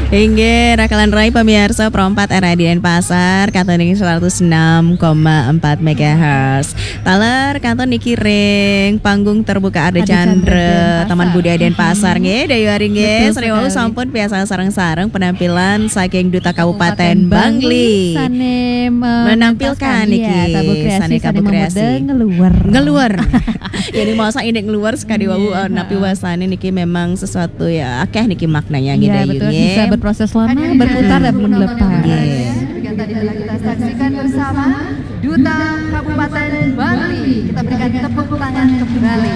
Inggih rakalan rai pemirsa Pro 4 RRI Denpasar kanton ini 106,4 MHz. Taler kanton niki ring panggung terbuka Ade Chandra Taman Budaya Denpasar nggih dayuari nggih sore wau sampun biasa sareng-sareng penampilan saking Duta Kabupaten Bangli. Sane menampilkan niki sane Kabu Kreasi ngeluar. Jadi masa ini ngeluar sekali wau napi wasane niki memang sesuatu ya akeh niki maknanya nggih betul, bisa berproses lama, berputar dan melepas. Yang tadi telah kita saksikan bersama Duta Kabupaten Bangli. Kita berikan tepuk tangan kembali.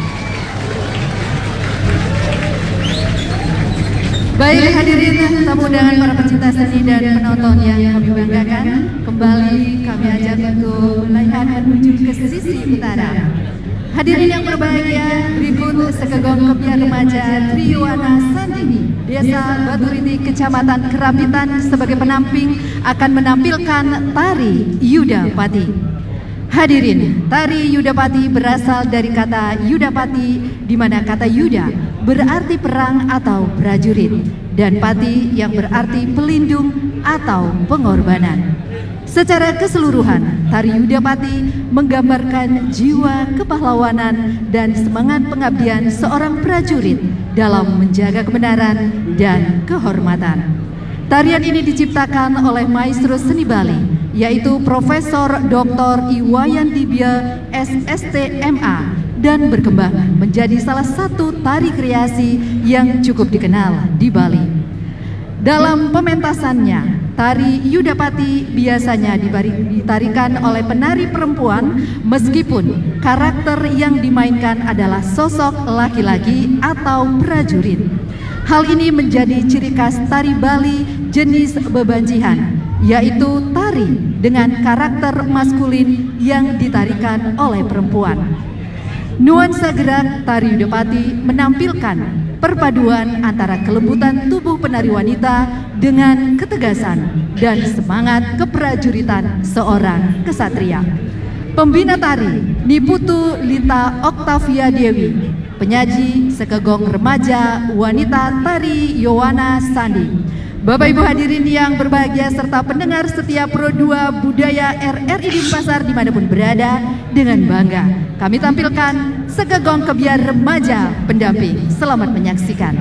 Baik hadirin tamu undangan para pecinta seni dan penonton yang kami banggakan, kembali kami ajak untuk melihat menuju ke sisi utara. Hadirin yang berbahagia, berikut sekegong kebiar remaja Triwana Sandi, Desa Baturiti, Kecamatan Kerapitan sebagai penamping akan menampilkan tari Yudapati. Hadirin, tari Yudapati berasal dari kata Yudapati, di mana kata Yuda berarti perang atau prajurit, dan pati yang berarti pelindung atau pengorbanan. Secara keseluruhan, tari Yudapati menggambarkan jiwa kepahlawanan dan semangat pengabdian seorang prajurit dalam menjaga kebenaran dan kehormatan. Tarian ini diciptakan oleh maestro seni Bali, yaitu Profesor Dr. Iwayan Dibia SSTMA, dan berkembang menjadi salah satu tari kreasi yang cukup dikenal di Bali. Dalam pementasannya, tari Yudapati biasanya ditarikan oleh penari perempuan meskipun karakter yang dimainkan adalah sosok laki-laki atau prajurit. Hal ini menjadi ciri khas tari Bali jenis bebanjihan, yaitu tari dengan karakter maskulin yang ditarikan oleh perempuan. Nuansa gerak tari Yudapati menampilkan perpaduan antara kelembutan tubuh penari wanita dengan ketegasan dan semangat keprajuritan seorang kesatria. Pembina tari Niputu Lita Oktavia Dewi, penyaji sekegong remaja wanita tari Yowana Sandi. Bapak Ibu hadirin yang berbahagia serta pendengar setia Pro 2 Budaya RRI Denpasar dimanapun berada, dengan bangga kami tampilkan sekegong kebiar remaja pendamping. Selamat menyaksikan.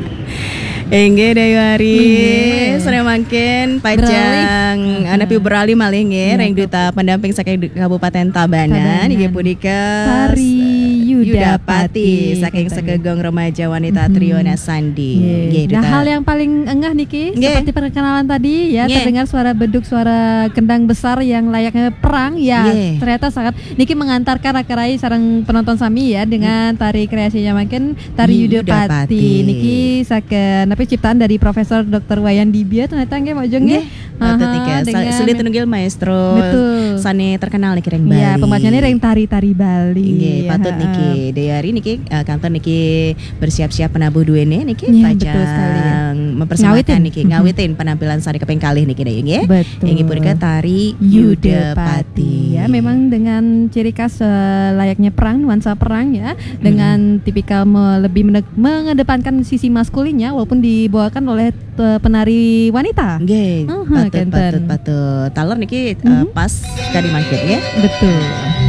Inggih dayuari sore mangkin pajang anapi beralih malih nggih reng duta pendamping saking Kabupaten Tabanan inggih punika tari Yudapati saking sekegong remaja wanita Triwana Sandi. Nah, hal yang paling engah niki seperti perkenalan tadi ya, terdengar suara beduk, suara kendang besar yang layaknya perang ya. Ternyata sangat niki mengantarkan rakarai sareng penonton sami ya dengan tari kreasinya makin tari Yudapati. Niki saken tapi ciptaan dari Profesor Dr. Wayan Dibia ternyata nggih mojong nggih. Sulit tunggil maestro sane terkenal niki reng Bali. Iya, pembacanya reng tari-tari Bali. Nggih, patut niki dayari niki kantor niki bersiap-siap penabuh duene niki pajang mempersembahkan niki ngawitin penampilan sari keping kalih niki dayu nggih. Inggih punika tari Yudapati. Ya, memang dengan ciri khas layaknya perang, nuansa perang ya, dengan tipikal lebih mengedepankan sisi maskulinnya walaupun dibawakan oleh penari wanita. Nggih, patut. Taler niki pas kadi mangkit nggih. Betul.